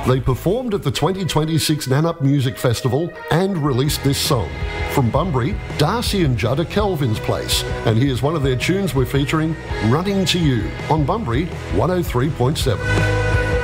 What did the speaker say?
They performed at the 2026 Nannup Music Festival and released this song. From Bunbury, Darcy and Judd are Kelvin's Place, and here's one of their tunes we're featuring, Running to You, on Bunbury 103.7.